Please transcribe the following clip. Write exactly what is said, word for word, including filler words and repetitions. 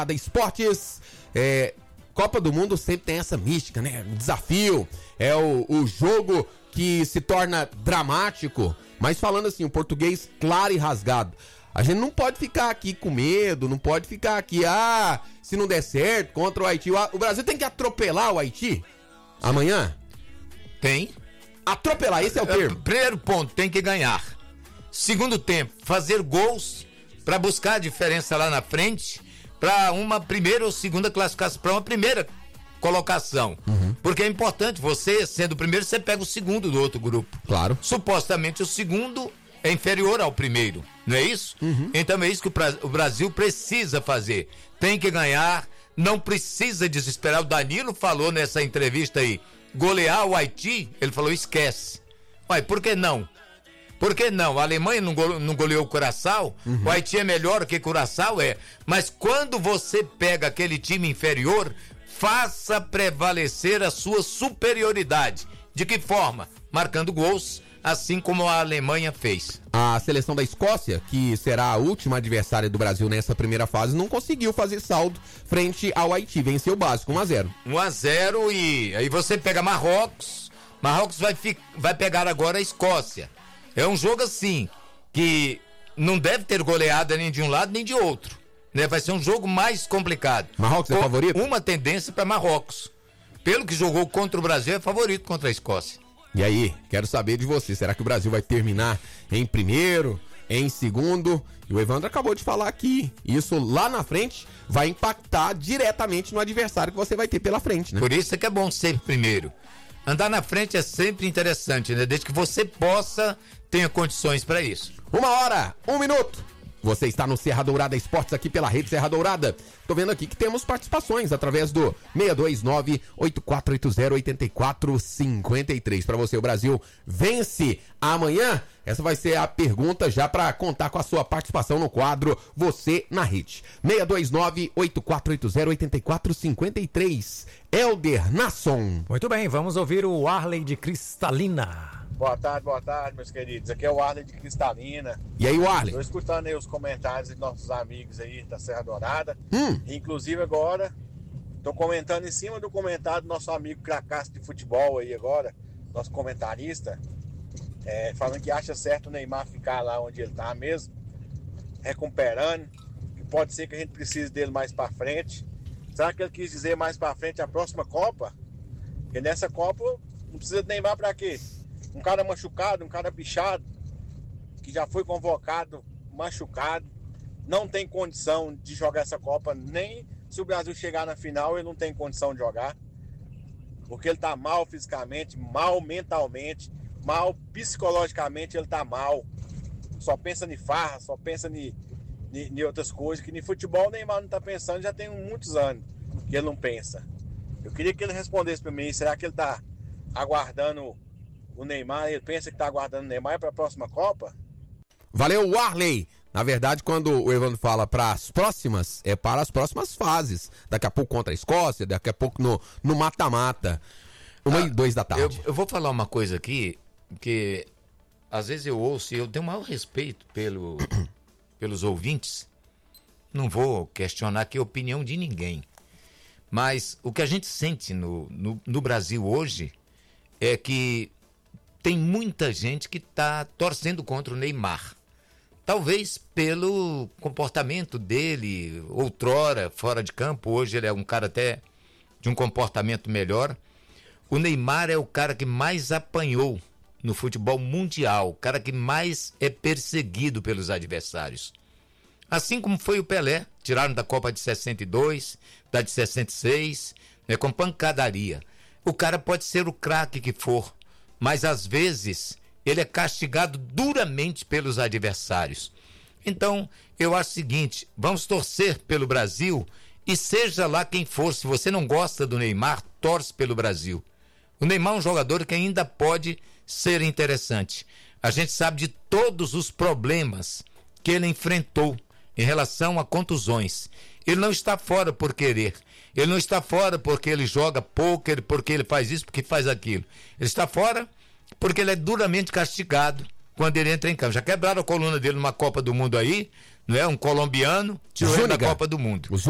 da Esportes. É, Copa do Mundo sempre tem essa mística, né? Um desafio, é o, o jogo que se torna dramático, mas falando assim, o português claro e rasgado. A gente não pode ficar aqui com medo, não pode ficar aqui, ah, se não der certo, contra o Haiti. O Brasil tem que atropelar o Haiti amanhã? Tem. Atropelar, esse é o termo. Primeiro ponto, tem que ganhar. Segundo tempo, fazer gols para buscar a diferença lá na frente, para uma primeira ou segunda classificação, para uma primeira colocação. Uhum. Porque é importante, você sendo o primeiro, você pega o segundo do outro grupo. Claro. Supostamente o segundo é inferior ao primeiro, não é isso? Uhum. Então é isso que o Brasil precisa fazer. Tem que ganhar, não precisa desesperar. O Danilo falou nessa entrevista aí, golear o Haiti, ele falou, esquece. Ué, por que não? Por que não? A Alemanha não, gole, não goleou o Curaçao, uhum. O Haiti é melhor que Curaçao, é. Mas quando você pega aquele time inferior, faça prevalecer a sua superioridade. De que forma? Marcando gols, assim como a Alemanha fez. A seleção da Escócia, que será a última adversária do Brasil nessa primeira fase, não conseguiu fazer saldo frente ao Haiti, venceu o básico, um a zero. um a zero e aí você pega Marrocos, Marrocos vai, fi, vai pegar agora a Escócia. É um jogo assim, que não deve ter goleada nem de um lado nem de outro, né? Vai ser um jogo mais complicado. Marrocos é com favorito? Uma tendência para Marrocos. Pelo que jogou contra o Brasil, é favorito contra a Escócia. E aí, quero saber de você, será que o Brasil vai terminar em primeiro, em segundo? E o Evandro acabou de falar aqui, isso lá na frente vai impactar diretamente no adversário que você vai ter pela frente, né? Por isso é que é bom ser primeiro. Andar na frente é sempre interessante, né? Desde que você possa, tenha condições para isso. Uma hora, um minuto. Você está no Serra Dourada Esportes aqui pela Rede Serra Dourada. Tô vendo aqui que temos participações através do seis dois nove, oito quatro oito zero, oito quatro cinco três. Para você, o Brasil vence amanhã? Essa vai ser a pergunta já para contar com a sua participação no quadro Você na Rede. seis dois nove, oito quatro oito zero, oito quatro cinco três. Elder Nasson. Muito bem, vamos ouvir o Arley de Cristalina. Boa tarde, boa tarde, meus queridos. Aqui é o Arley de Cristalina. E aí, o Arley? Estou escutando aí os comentários dos nossos amigos aí da Serra Dourada. Hum. Inclusive agora, estou comentando em cima do comentário do nosso amigo Cracasso de futebol aí agora, nosso comentarista, é, falando que acha certo o Neymar ficar lá onde ele tá mesmo, recuperando, que pode ser que a gente precise dele mais para frente. Será que ele quis dizer mais para frente a próxima Copa? Porque nessa Copa não precisa de Neymar para quê? Um cara machucado, um cara bichado, que já foi convocado machucado, não tem condição de jogar essa Copa, nem se o Brasil chegar na final, ele não tem condição de jogar, porque ele tá mal fisicamente, mal mentalmente, mal psicologicamente, ele tá mal, só pensa em farra, só pensa em outras coisas, que no futebol o Neymar não tá pensando, já tem muitos anos que ele não pensa. Eu queria que ele respondesse para mim, será que ele tá aguardando o Neymar, ele pensa que tá aguardando o Neymar para a próxima Copa? Valeu, Warley! Na verdade, quando o Evandro fala para as próximas, é para as próximas fases. Daqui a pouco contra a Escócia, daqui a pouco no, no mata-mata. Uma ah, e dois da tarde. Eu, eu vou falar uma coisa aqui, que às vezes eu ouço e eu tenho o maior respeito pelo, pelos ouvintes. Não vou questionar aqui a opinião de ninguém. Mas o que a gente sente no, no, no Brasil hoje é que tem muita gente que está torcendo contra o Neymar. Talvez pelo comportamento dele, outrora, fora de campo. Hoje ele é um cara até de um comportamento melhor. O Neymar é o cara que mais apanhou no futebol mundial, o cara que mais é perseguido pelos adversários. Assim como foi o Pelé, tiraram da Copa de sessenta e dois, da de sessenta e seis, né, com pancadaria. O cara pode ser o craque que for, mas às vezes ele é castigado duramente pelos adversários. Então, eu acho o seguinte, vamos torcer pelo Brasil e seja lá quem for, se você não gosta do Neymar, torce pelo Brasil. O Neymar é um jogador que ainda pode ser interessante. A gente sabe de todos os problemas que ele enfrentou em relação a contusões. Ele não está fora por querer. Ele não está fora porque ele joga pôquer, porque ele faz isso, porque faz aquilo. Ele está fora porque ele é duramente castigado quando ele entra em campo. Já quebraram a coluna dele numa Copa do Mundo aí, não é? Um colombiano tirou ele da Copa do Mundo.